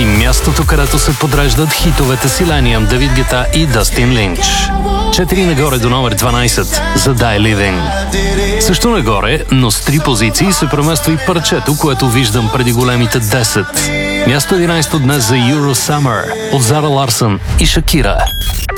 10 мястото, където се подреждат хитовете си Лениъм, Давид Гета и Дъстин Линч. 4 нагоре до номер 12 за Die Living. Също нагоре, но с 3 позиции се премества и парчето, което виждам преди големите 10. Място 11 днес за Euro Summer от Зара Ларсън и Шакира.